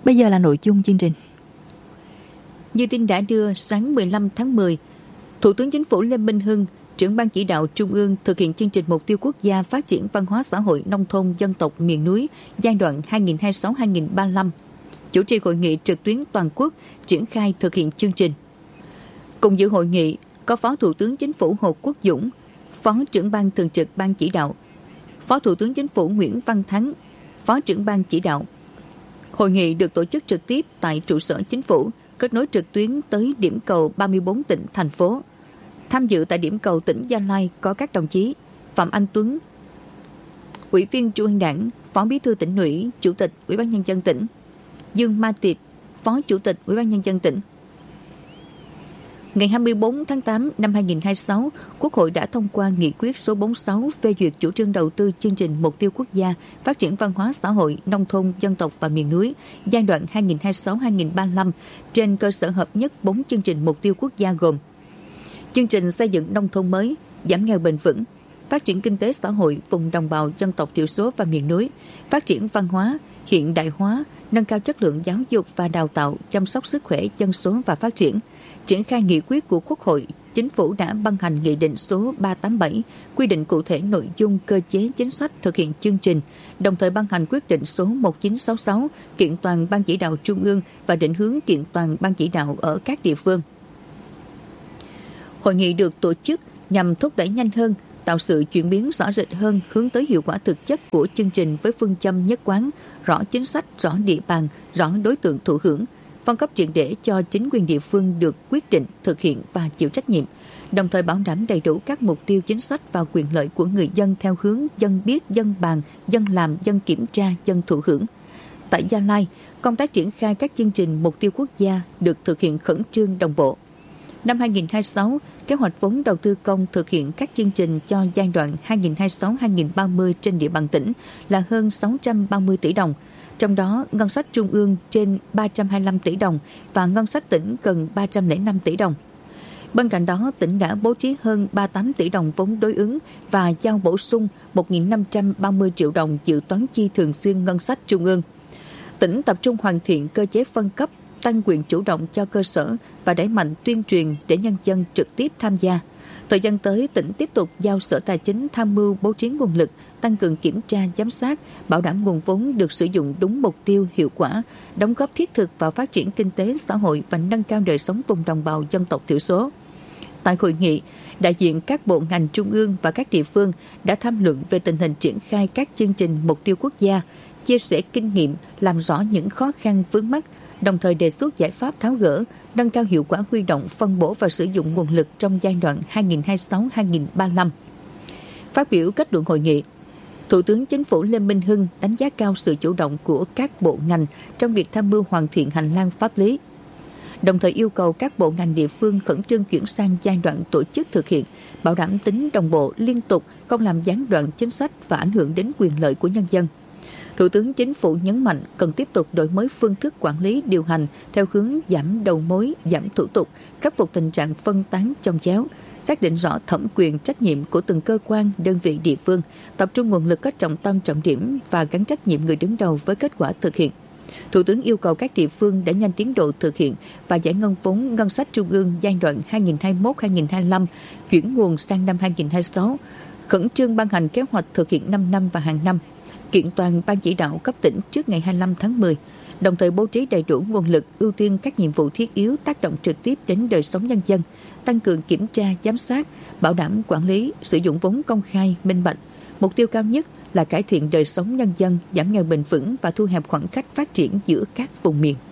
Bây giờ là nội dung chương trình. Như tin đã đưa, sáng 15 tháng 10, Thủ tướng Chính phủ Lê Minh Hưng, trưởng ban chỉ đạo Trung ương thực hiện chương trình mục tiêu quốc gia phát triển văn hóa xã hội nông thôn dân tộc miền núi giai đoạn 2026-2035, chủ trì hội nghị trực tuyến toàn quốc triển khai thực hiện chương trình. Cùng dự hội nghị có Phó Thủ tướng Chính phủ Hồ Quốc Dũng, Phó trưởng ban thường trực ban chỉ đạo, Phó Thủ tướng Chính phủ Nguyễn Văn Thắng, Phó trưởng ban chỉ đạo. Hội nghị được tổ chức trực tiếp tại trụ sở Chính phủ, kết nối trực tuyến tới điểm cầu 34 tỉnh, thành phố. Tham dự tại điểm cầu tỉnh Gia Lai có các đồng chí Phạm Anh Tuấn, Ủy viên Trung ương Đảng, Phó Bí thư Tỉnh ủy, Chủ tịch Ủy ban Nhân dân tỉnh; Dương Ma Tiệp, Phó Chủ tịch Ủy ban Nhân dân tỉnh. Ngày 24 tháng 8 năm 2026, Quốc hội đã thông qua nghị quyết số 46 phê duyệt chủ trương đầu tư chương trình mục tiêu quốc gia phát triển văn hóa xã hội nông thôn dân tộc và miền núi giai đoạn 2026-2035 trên cơ sở hợp nhất 4 chương trình mục tiêu quốc gia gồm: chương trình xây dựng nông thôn mới, giảm nghèo bền vững, phát triển kinh tế xã hội vùng đồng bào dân tộc thiểu số và miền núi, phát triển văn hóa, hiện đại hóa, nâng cao chất lượng giáo dục và đào tạo, chăm sóc sức khỏe dân số và phát triển. Triển khai nghị quyết của Quốc hội, Chính phủ đã ban hành Nghị định số 387 quy định cụ thể nội dung, cơ chế, chính sách thực hiện chương trình, đồng thời ban hành quyết định số 1966 kiện toàn Ban chỉ đạo Trung ương và định hướng kiện toàn Ban chỉ đạo ở các địa phương. Hội nghị được tổ chức nhằm thúc đẩy nhanh hơn, tạo sự chuyển biến rõ rệt hơn hướng tới hiệu quả thực chất của chương trình với phương châm nhất quán, rõ chính sách, rõ địa bàn, rõ đối tượng thụ hưởng, phân cấp triệt để cho chính quyền địa phương được quyết định, thực hiện và chịu trách nhiệm, đồng thời bảo đảm đầy đủ các mục tiêu chính sách và quyền lợi của người dân theo hướng dân biết, dân bàn, dân làm, dân kiểm tra, dân thụ hưởng. Tại Gia Lai, công tác triển khai các chương trình mục tiêu quốc gia được thực hiện khẩn trương đồng bộ. Năm 2026, kế hoạch vốn đầu tư công thực hiện các chương trình cho giai đoạn 2026-2030 trên địa bàn tỉnh là hơn 630 tỷ đồng. Trong đó, ngân sách trung ương trên 325 tỷ đồng và ngân sách tỉnh gần 305 tỷ đồng. Bên cạnh đó, tỉnh đã bố trí hơn 38 tỷ đồng vốn đối ứng và giao bổ sung 1.530 triệu đồng dự toán chi thường xuyên ngân sách trung ương. Tỉnh tập trung hoàn thiện cơ chế phân cấp, tăng quyền chủ động cho cơ sở và đẩy mạnh tuyên truyền để nhân dân trực tiếp tham gia. Thời gian tới, tỉnh tiếp tục giao Sở Tài chính tham mưu bố trí nguồn lực, tăng cường kiểm tra, giám sát, bảo đảm nguồn vốn được sử dụng đúng mục tiêu, hiệu quả, đóng góp thiết thực vào phát triển kinh tế xã hội và nâng cao đời sống vùng đồng bào dân tộc thiểu số. Tại hội nghị, đại diện các bộ ngành trung ương và các địa phương đã tham luận về tình hình triển khai các chương trình mục tiêu quốc gia, chia sẻ kinh nghiệm, làm rõ những khó khăn vướng mắc, đồng thời đề xuất giải pháp tháo gỡ, nâng cao hiệu quả huy động, phân bổ và sử dụng nguồn lực trong giai đoạn 2026-2035. Phát biểu kết luận hội nghị, Thủ tướng Chính phủ Lê Minh Hưng đánh giá cao sự chủ động của các bộ ngành trong việc tham mưu hoàn thiện hành lang pháp lý, đồng thời yêu cầu các bộ ngành địa phương khẩn trương chuyển sang giai đoạn tổ chức thực hiện, bảo đảm tính đồng bộ, liên tục, không làm gián đoạn chính sách và ảnh hưởng đến quyền lợi của nhân dân. Thủ tướng Chính phủ nhấn mạnh cần tiếp tục đổi mới phương thức quản lý điều hành theo hướng giảm đầu mối, giảm thủ tục, khắc phục tình trạng phân tán chồng chéo, xác định rõ thẩm quyền trách nhiệm của từng cơ quan, đơn vị địa phương, tập trung nguồn lực có trọng tâm trọng điểm và gắn trách nhiệm người đứng đầu với kết quả thực hiện. Thủ tướng yêu cầu các địa phương đẩy nhanh tiến độ thực hiện và giải ngân vốn ngân sách trung ương giai đoạn 2021-2025 chuyển nguồn sang năm 2026, khẩn trương ban hành kế hoạch thực hiện 5 năm và hàng năm, kiện toàn Ban chỉ đạo cấp tỉnh trước ngày 25 tháng 10, đồng thời bố trí đầy đủ nguồn lực ưu tiên các nhiệm vụ thiết yếu tác động trực tiếp đến đời sống nhân dân, tăng cường kiểm tra, giám sát, bảo đảm quản lý, sử dụng vốn công khai, minh bạch. Mục tiêu cao nhất là cải thiện đời sống nhân dân, giảm nghèo bền vững và thu hẹp khoảng cách phát triển giữa các vùng miền.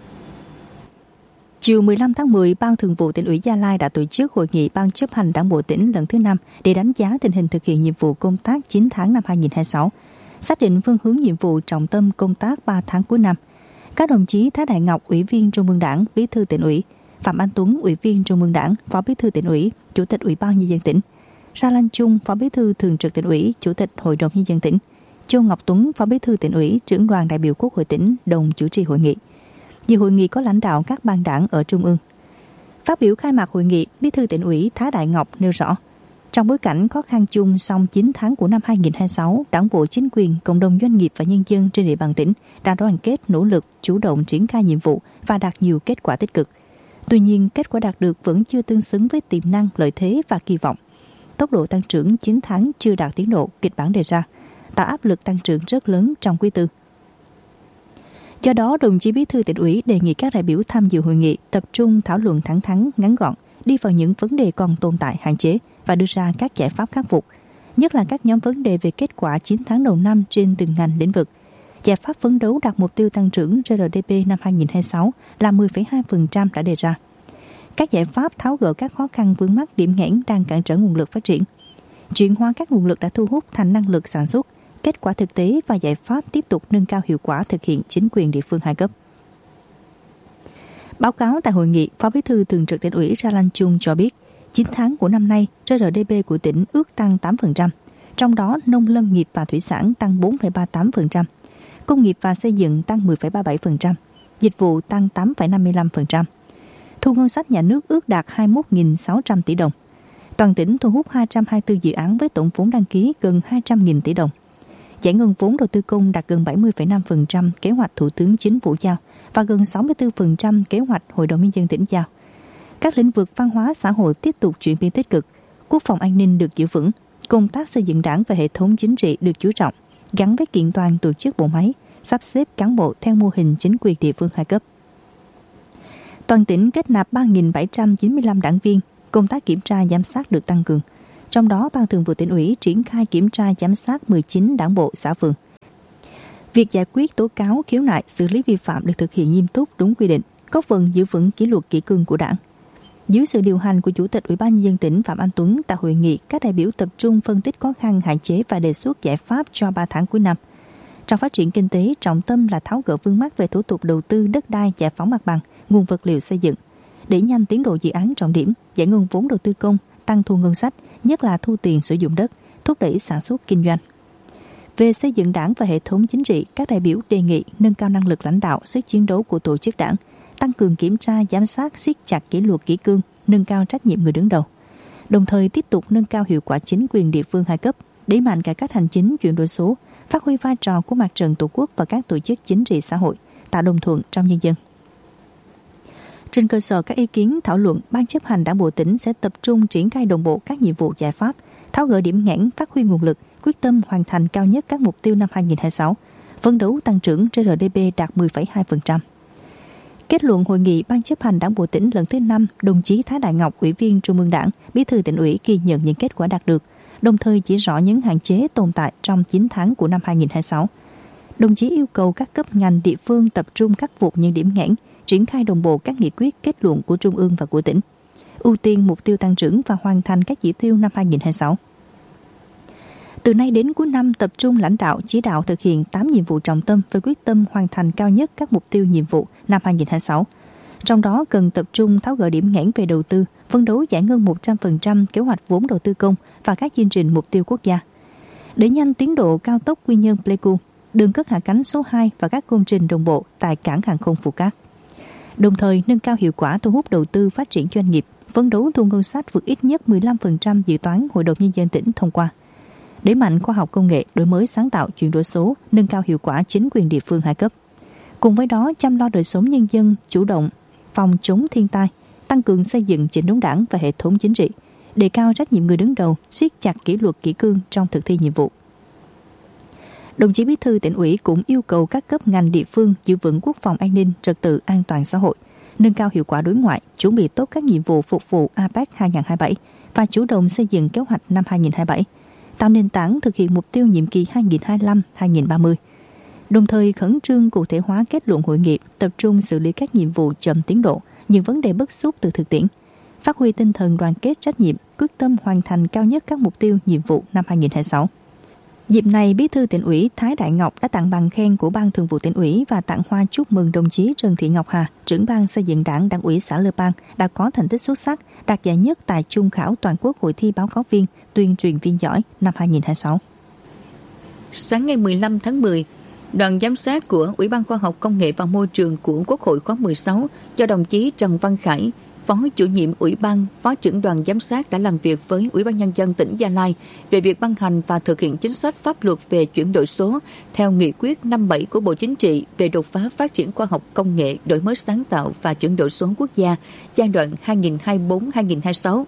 Chiều 15 tháng 10, Ban Thường vụ Tỉnh ủy Gia Lai đã tổ chức hội nghị Ban chấp hành Đảng bộ tỉnh lần thứ 5 để đánh giá tình hình thực hiện nhiệm vụ công tác 9 tháng năm 2026, xác định phương hướng nhiệm vụ trọng tâm công tác 3 tháng cuối năm. Các đồng chí Thái Đại Ngọc, Ủy viên Trung ương Đảng, Bí thư Tỉnh ủy, Phạm Anh Tuấn, Ủy viên Trung ương Đảng, Phó Bí thư Tỉnh ủy, Chủ tịch Ủy ban Nhân dân tỉnh, Sa Lan Chung, Phó Bí thư Thường trực Tỉnh ủy, Chủ tịch Hội đồng Nhân dân tỉnh, Châu Ngọc Tuấn, Phó Bí thư Tỉnh ủy, Trưởng đoàn đại biểu Quốc hội tỉnh đồng chủ trì hội nghị. Dự hội nghị có lãnh đạo các ban đảng ở trung ương. Phát biểu khai mạc hội nghị, Bí thư Tỉnh ủy Thái Đại Ngọc nêu rõ, Trong bối cảnh khó khăn chung sau 9 tháng của năm 2026, Đảng bộ, chính quyền, cộng đồng doanh nghiệp và nhân dân trên địa bàn tỉnh đã đoàn kết, nỗ lực, chủ động triển khai nhiệm vụ và đạt nhiều kết quả tích cực. Tuy nhiên, kết quả đạt được vẫn chưa tương xứng với tiềm năng, lợi thế và kỳ vọng. Tốc độ tăng trưởng 9 tháng chưa đạt tiến độ kịch bản đề ra, tạo áp lực tăng trưởng rất lớn trong quý tư. Do đó, đồng chí Bí thư Tỉnh ủy đề nghị các đại biểu tham dự hội nghị tập trung thảo luận thẳng thắn, ngắn gọn, đi vào những vấn đề còn tồn tại, hạn chế và đưa ra các giải pháp khắc phục, nhất là các nhóm vấn đề về kết quả 9 tháng đầu năm trên từng ngành lĩnh vực. Giải pháp phấn đấu đạt mục tiêu tăng trưởng GDP năm 2026 là 10,2% đã đề ra. Các giải pháp tháo gỡ các khó khăn vướng mắc, điểm nghẽn đang cản trở nguồn lực phát triển. Chuyển hóa các nguồn lực đã thu hút thành năng lực sản xuất, kết quả thực tế và giải pháp tiếp tục nâng cao hiệu quả thực hiện chính quyền địa phương hai cấp. Báo cáo tại hội nghị, Phó Bí thư Thường trực Tỉnh ủy Ra Lan Chung cho biết, 9 tháng của năm nay, GDP của tỉnh ước tăng 8%, trong đó nông lâm nghiệp và thủy sản tăng 4,38%, công nghiệp và xây dựng tăng 10,37%, dịch vụ tăng 8,55%. Thu ngân sách nhà nước ước đạt 21.600 tỷ đồng. Toàn tỉnh thu hút 224 dự án với tổng vốn đăng ký gần 200.000 tỷ đồng. Giải ngân vốn đầu tư công đạt gần 70,5% kế hoạch Thủ tướng Chính phủ giao và gần 64% kế hoạch Hội đồng Nhân dân tỉnh giao. Các lĩnh vực văn hóa xã hội tiếp tục chuyển biến tích cực, quốc phòng an ninh được giữ vững, công tác xây dựng đảng và hệ thống chính trị được chú trọng, gắn với kiện toàn tổ chức bộ máy, sắp xếp cán bộ theo mô hình chính quyền địa phương hai cấp. Toàn tỉnh kết nạp 3.795 đảng viên, công tác kiểm tra giám sát được tăng cường. Trong đó, Ban Thường vụ Tỉnh ủy triển khai kiểm tra giám sát 19 đảng bộ xã phường. Việc giải quyết tố cáo, khiếu nại, xử lý vi phạm được thực hiện nghiêm túc, đúng quy định, góp phần giữ vững kỷ luật kỷ cương của Đảng. Dưới sự điều hành của Chủ tịch Ủy ban Nhân dân tỉnh Phạm Anh Tuấn, tại hội nghị, các đại biểu tập trung phân tích khó khăn, hạn chế và đề xuất giải pháp cho 3 tháng cuối năm. Trong phát triển kinh tế, trọng tâm là tháo gỡ vướng mắc về thủ tục đầu tư, đất đai, giải phóng mặt bằng, nguồn vật liệu xây dựng, đẩy nhanh tiến độ dự án trọng điểm, giải ngân vốn đầu tư công, tăng thu ngân sách, nhất là thu tiền sử dụng đất, thúc đẩy sản xuất kinh doanh. Về xây dựng đảng và hệ thống chính trị, các đại biểu đề nghị nâng cao năng lực lãnh đạo, sức chiến đấu của tổ chức đảng, tăng cường kiểm tra, giám sát, siết chặt kỷ luật kỷ cương, nâng cao trách nhiệm người đứng đầu. Đồng thời tiếp tục nâng cao hiệu quả chính quyền địa phương hai cấp, đẩy mạnh cải cách hành chính, chuyển đổi số, phát huy vai trò của Mặt trận Tổ quốc và các tổ chức chính trị xã hội, tạo đồng thuận trong nhân dân. Trên cơ sở các ý kiến thảo luận, Ban chấp hành Đảng bộ tỉnh sẽ tập trung triển khai đồng bộ các nhiệm vụ giải pháp, tháo gỡ điểm nghẽn, phát huy nguồn lực, quyết tâm hoàn thành cao nhất các mục tiêu năm 2026, phấn đấu tăng trưởng GDP đạt 10,2%. Kết luận hội nghị Ban chấp hành Đảng bộ tỉnh lần thứ 5, đồng chí Thái Đại Ngọc, Ủy viên Trung ương Đảng, Bí thư Tỉnh ủy ghi nhận những kết quả đạt được, đồng thời chỉ rõ những hạn chế tồn tại trong 9 tháng của năm 2026. Đồng chí yêu cầu các cấp ngành địa phương tập trung khắc phục những điểm nghẽn, triển khai đồng bộ các nghị quyết, kết luận của Trung ương và của tỉnh, ưu tiên mục tiêu tăng trưởng và hoàn thành các chỉ tiêu năm 2026. Từ nay đến cuối năm, tập trung lãnh đạo chỉ đạo thực hiện 8 nhiệm vụ trọng tâm với quyết tâm hoàn thành cao nhất các mục tiêu nhiệm vụ năm 2026. Trong đó cần tập trung tháo gỡ điểm nghẽn về đầu tư, phấn đấu giải ngân 100% kế hoạch vốn đầu tư công và các chương trình mục tiêu quốc gia. Đẩy nhanh tiến độ cao tốc Quy Nhơn - Pleiku, đường cất hạ cánh số 2 và các công trình đồng bộ tại cảng hàng không Phú Cát. Đồng thời nâng cao hiệu quả thu hút đầu tư phát triển doanh nghiệp, phấn đấu thu ngân sách vượt ít nhất 15% dự toán Hội đồng Nhân dân tỉnh thông qua. Đẩy mạnh khoa học công nghệ, đổi mới sáng tạo, chuyển đổi số, nâng cao hiệu quả chính quyền địa phương hai cấp. Cùng với đó, chăm lo đời sống nhân dân, chủ động phòng chống thiên tai, tăng cường xây dựng chỉnh đốn đảng và hệ thống chính trị, đề cao trách nhiệm người đứng đầu, siết chặt kỷ luật kỷ cương trong thực thi nhiệm vụ. Đồng chí Bí thư Tỉnh ủy cũng yêu cầu các cấp ngành địa phương giữ vững quốc phòng an ninh, trật tự an toàn xã hội, nâng cao hiệu quả đối ngoại, chuẩn bị tốt các nhiệm vụ phục vụ APEC 2027 và chủ động xây dựng kế hoạch năm 2027, tạo nền tảng thực hiện mục tiêu nhiệm kỳ 2025-2030. Đồng thời khẩn trương cụ thể hóa kết luận hội nghị, tập trung xử lý các nhiệm vụ chậm tiến độ, những vấn đề bức xúc từ thực tiễn, phát huy tinh thần đoàn kết trách nhiệm, quyết tâm hoàn thành cao nhất các mục tiêu nhiệm vụ năm 2026. Dịp này, Bí thư Tỉnh ủy Thái Đại Ngọc đã tặng bằng khen của Ban Thường vụ Tỉnh ủy và tặng hoa chúc mừng đồng chí Trần Thị Ngọc Hà, trưởng ban xây dựng Đảng, Đảng ủy xã Lơ Pang đã có thành tích xuất sắc, đạt giải nhất tại Trung khảo toàn quốc hội thi báo cáo viên, tuyên truyền viên giỏi năm 2026. Sáng ngày 15 tháng 10, đoàn giám sát của Ủy ban Khoa học Công nghệ và Môi trường của Quốc hội khóa 16 do đồng chí Trần Văn Khải, Phó chủ nhiệm Ủy ban, Phó trưởng đoàn giám sát đã làm việc với Ủy ban Nhân dân tỉnh Gia Lai về việc ban hành và thực hiện chính sách pháp luật về chuyển đổi số theo nghị quyết 57 của Bộ Chính trị về đột phá phát triển khoa học công nghệ, đổi mới sáng tạo và chuyển đổi số quốc gia giai đoạn 2024-2026.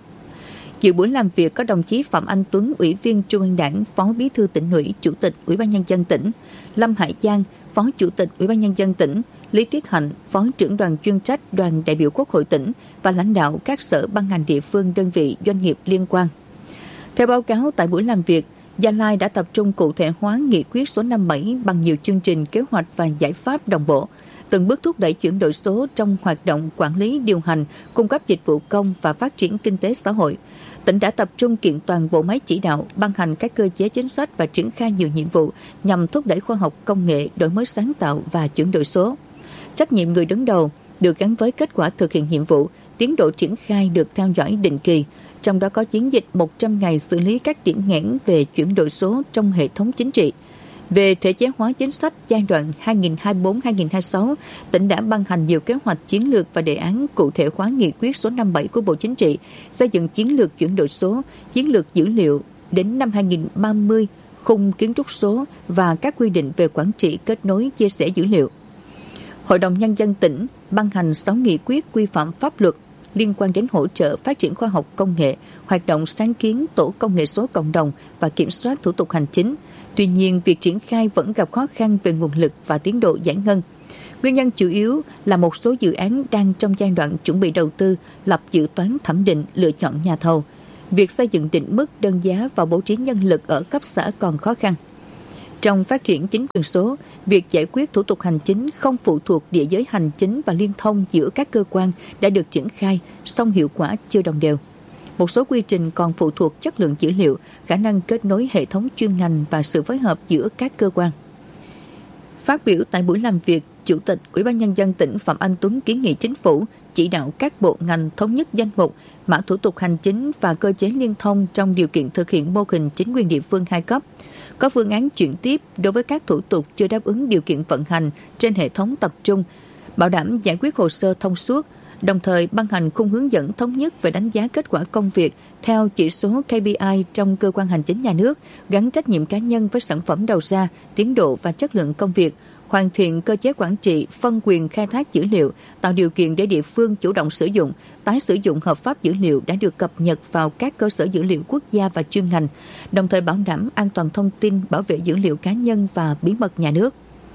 Dự buổi làm việc có đồng chí Phạm Anh Tuấn, Ủy viên Trung ương Đảng, Phó Bí thư Tỉnh ủy, Chủ tịch Ủy ban Nhân dân tỉnh, Lâm Hải Giang, Phó Chủ tịch Ủy ban Nhân dân tỉnh, Lý Tiết Hạnh, Phó trưởng đoàn chuyên trách đoàn đại biểu Quốc hội tỉnh và lãnh đạo các sở ban ngành địa phương, đơn vị, doanh nghiệp liên quan. Theo báo cáo tại buổi làm việc, Gia Lai đã tập trung cụ thể hóa nghị quyết số 57 bằng nhiều chương trình, kế hoạch và giải pháp đồng bộ, từng bước thúc đẩy chuyển đổi số trong hoạt động quản lý, điều hành, cung cấp dịch vụ công và phát triển kinh tế xã hội. Tỉnh đã tập trung kiện toàn bộ máy chỉ đạo, ban hành các cơ chế chính sách và triển khai nhiều nhiệm vụ nhằm thúc đẩy khoa học công nghệ, đổi mới sáng tạo và chuyển đổi số. Trách nhiệm người đứng đầu được gắn với kết quả thực hiện nhiệm vụ, tiến độ triển khai được theo dõi định kỳ, trong đó có chiến dịch 100 ngày xử lý các điểm nghẽn về chuyển đổi số trong hệ thống chính trị. Về thể chế hóa chính sách giai đoạn 2024-2026, tỉnh đã ban hành nhiều kế hoạch chiến lược và đề án cụ thể hóa nghị quyết số 57 của Bộ Chính trị, xây dựng chiến lược chuyển đổi số, chiến lược dữ liệu đến năm 2030, khung kiến trúc số và các quy định về quản trị, kết nối, chia sẻ dữ liệu. Hội đồng Nhân dân tỉnh ban hành 6 nghị quyết quy phạm pháp luật liên quan đến hỗ trợ phát triển khoa học công nghệ, hoạt động sáng kiến tổ công nghệ số cộng đồng và kiểm soát thủ tục hành chính. Tuy nhiên, việc triển khai vẫn gặp khó khăn về nguồn lực và tiến độ giải ngân. Nguyên nhân chủ yếu là một số dự án đang trong giai đoạn chuẩn bị đầu tư, lập dự toán thẩm định, lựa chọn nhà thầu. Việc xây dựng định mức đơn giá và bố trí nhân lực ở cấp xã còn khó khăn. Trong phát triển chính quyền số, việc giải quyết thủ tục hành chính không phụ thuộc địa giới hành chính và liên thông giữa các cơ quan đã được triển khai, song hiệu quả chưa đồng đều. Một số quy trình còn phụ thuộc chất lượng dữ liệu, khả năng kết nối hệ thống chuyên ngành và sự phối hợp giữa các cơ quan. Phát biểu tại buổi làm việc, Chủ tịch Ủy ban Nhân dân tỉnh Phạm Anh Tuấn kiến nghị Chính phủ chỉ đạo các bộ ngành thống nhất danh mục, mã thủ tục hành chính và cơ chế liên thông trong điều kiện thực hiện mô hình chính quyền địa phương 2 cấp. Có phương án chuyển tiếp đối với các thủ tục chưa đáp ứng điều kiện vận hành trên hệ thống tập trung, bảo đảm giải quyết hồ sơ thông suốt, đồng thời ban hành khung hướng dẫn thống nhất về đánh giá kết quả công việc theo chỉ số KPI trong cơ quan hành chính nhà nước, gắn trách nhiệm cá nhân với sản phẩm đầu ra, tiến độ và chất lượng công việc, hoàn thiện cơ chế quản trị, phân quyền khai thác dữ liệu, tạo điều kiện để địa phương chủ động sử dụng, tái sử dụng hợp pháp dữ liệu đã được cập nhật vào các cơ sở dữ liệu quốc gia và chuyên ngành, đồng thời bảo đảm an toàn thông tin, bảo vệ dữ liệu cá nhân và bí mật nhà nước.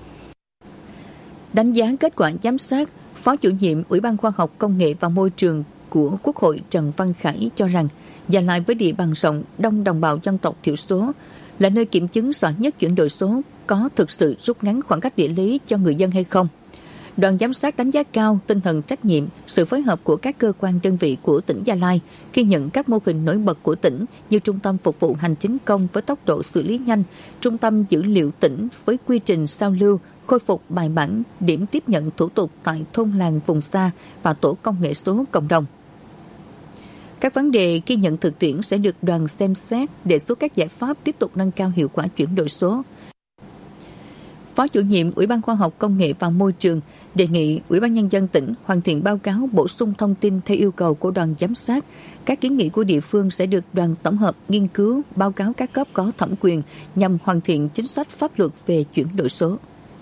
Đánh giá kết quả giám sát, Phó chủ nhiệm Ủy ban Khoa học Công nghệ và Môi trường của Quốc hội Trần Văn Khải cho rằng Gia Lai với địa bàn rộng, đông đồng bào dân tộc thiểu số là nơi kiểm chứng rõ nhất chuyển đổi số có thực sự rút ngắn khoảng cách địa lý cho người dân hay không. Đoàn giám sát đánh giá cao tinh thần trách nhiệm, sự phối hợp của các cơ quan đơn vị của tỉnh Gia Lai khi nhận các mô hình nổi bật của tỉnh như Trung tâm Phục vụ Hành chính công với tốc độ xử lý nhanh, Trung tâm Dữ liệu tỉnh với quy trình sao lưu, khôi phục bài bản, điểm tiếp nhận thủ tục tại thôn làng vùng xa và tổ công nghệ số cộng đồng. Các vấn đề ghi nhận thực tiễn sẽ được đoàn xem xét, đề xuất các giải pháp tiếp tục nâng cao hiệu quả chuyển đổi số. Phó chủ nhiệm Ủy ban Khoa học Công nghệ và Môi trường đề nghị Ủy ban Nhân dân tỉnh hoàn thiện báo cáo bổ sung thông tin theo yêu cầu của đoàn giám sát. Các kiến nghị của địa phương sẽ được đoàn tổng hợp, nghiên cứu, báo cáo các cấp có thẩm quyền nhằm hoàn thiện chính sách pháp luật về chuyển đổi số.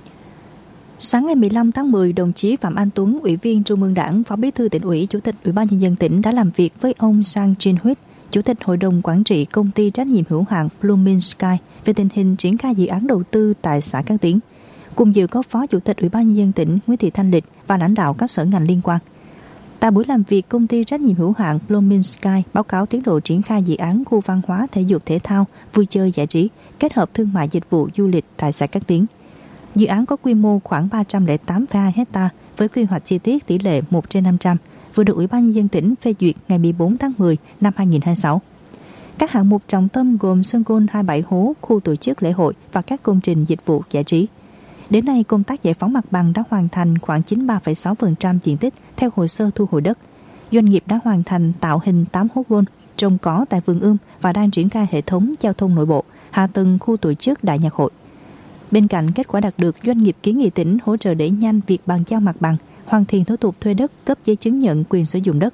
Sáng ngày 15 tháng 10, đồng chí Phạm Anh Tuấn, Ủy viên Trung ương Đảng, Phó Bí thư Tỉnh ủy, Chủ tịch Ủy ban Nhân dân tỉnh đã làm việc với ông Sang Jin Huit, Chủ tịch Hội đồng Quản trị Công ty Trách nhiệm hữu hạn Blooming Sky về tình hình triển khai dự án đầu tư tại xã Cát Tiến. Cùng dự có Phó Chủ tịch Ủy ban Nhân dân tỉnh Nguyễn Thị Thanh Lịch và lãnh đạo các sở ngành liên quan. Tại buổi làm việc, Công ty Trách nhiệm hữu hạn Blooming Sky báo cáo tiến độ triển khai dự án khu văn hóa, thể dục thể thao, vui chơi giải trí, kết hợp thương mại dịch vụ du lịch tại xã Cát Tiến. Dự án có quy mô khoảng 308,2 hectare với quy hoạch chi tiết tỷ lệ 1/500, vừa được Ủy ban Nhân dân tỉnh phê duyệt ngày 14 tháng 10 năm 2026. Các hạng mục trọng tâm gồm sân golf 27 hố, khu tổ chức lễ hội và các công trình dịch vụ giải trí. Đến nay, công tác giải phóng mặt bằng đã hoàn thành khoảng 93,6% diện tích theo hồ sơ thu hồi đất. Doanh nghiệp đã hoàn thành tạo hình 8 hố golf, trồng cỏ tại vườn ươm và đang triển khai hệ thống giao thông nội bộ, hạ tầng khu tổ chức đại nhạc hội. Bên cạnh kết quả đạt được, doanh nghiệp kiến nghị tỉnh hỗ trợ đẩy nhanh việc bàn giao mặt bằng, hoàn thiện thủ tục thuê đất, cấp giấy chứng nhận quyền sử dụng đất.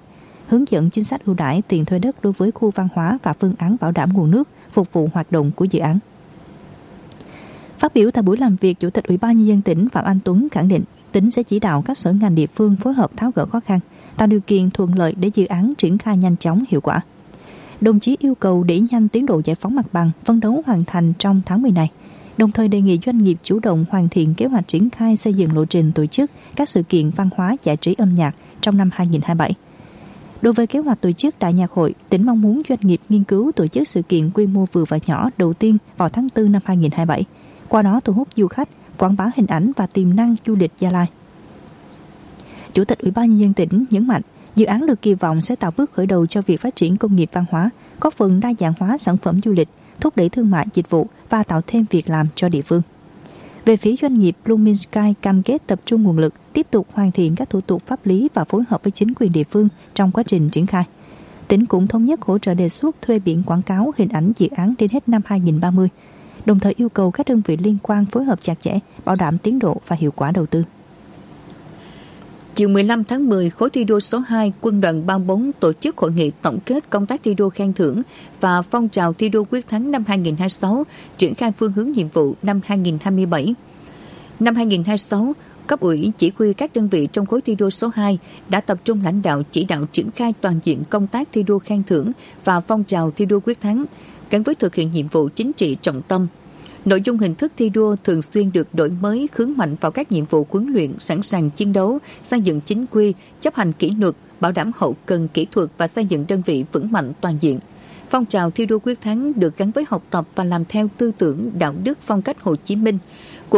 hướng dẫn chính sách ưu đãi tiền thuê đất đối với khu văn hóa và phương án bảo đảm nguồn nước phục vụ hoạt động của dự án. Phát biểu tại buổi làm việc, Chủ tịch Ủy ban Nhân dân tỉnh Phạm Anh Tuấn khẳng định tỉnh sẽ chỉ đạo các sở ngành địa phương phối hợp tháo gỡ khó khăn, tạo điều kiện thuận lợi để dự án triển khai nhanh chóng hiệu quả. Đồng chí yêu cầu đẩy nhanh tiến độ giải phóng mặt bằng, phấn đấu hoàn thành trong tháng 10 này. Đồng thời đề nghị doanh nghiệp chủ động hoàn thiện kế hoạch triển khai xây dựng lộ trình tổ chức các sự kiện văn hóa giải trí âm nhạc trong năm 2027. Đối với kế hoạch tổ chức Đại nhạc hội, tỉnh mong muốn doanh nghiệp nghiên cứu tổ chức sự kiện quy mô vừa và nhỏ đầu tiên vào tháng 4 năm 2027, qua đó thu hút du khách, quảng bá hình ảnh và tiềm năng du lịch Gia Lai. Chủ tịch Ủy ban Nhân dân tỉnh nhấn mạnh, dự án được kỳ vọng sẽ tạo bước khởi đầu cho việc phát triển công nghiệp văn hóa, góp phần đa dạng hóa sản phẩm du lịch, thúc đẩy thương mại dịch vụ và tạo thêm việc làm cho địa phương. Về phía doanh nghiệp, Blooming Sky cam kết tập trung nguồn lực, tiếp tục hoàn thiện các thủ tục pháp lý và phối hợp với chính quyền địa phương trong quá trình triển khai. Tỉnh cũng thống nhất hỗ trợ đề xuất thuê biển quảng cáo hình ảnh dự án đến hết năm 2030, đồng thời yêu cầu các đơn vị liên quan phối hợp chặt chẽ, bảo đảm tiến độ và hiệu quả đầu tư. Chiều 15 tháng 10, khối thi đua số 2 Quân đoàn 34 tổ chức hội nghị tổng kết công tác thi đua khen thưởng và phong trào thi đua quyết thắng năm 2026, triển khai phương hướng nhiệm vụ năm 2027. Năm 2026, cấp ủy chỉ huy các đơn vị trong khối thi đua số 2 đã tập trung lãnh đạo chỉ đạo triển khai toàn diện công tác thi đua khen thưởng và phong trào thi đua quyết thắng, gắn với thực hiện nhiệm vụ chính trị trọng tâm. Nội dung hình thức thi đua thường xuyên được đổi mới, hướng mạnh vào các nhiệm vụ huấn luyện, sẵn sàng chiến đấu, xây dựng chính quy, chấp hành kỷ luật, bảo đảm hậu cần kỹ thuật và xây dựng đơn vị vững mạnh toàn diện. Phong trào thi đua quyết thắng được gắn với học tập và làm theo tư tưởng, đạo đức, phong cách Hồ Chí Minh.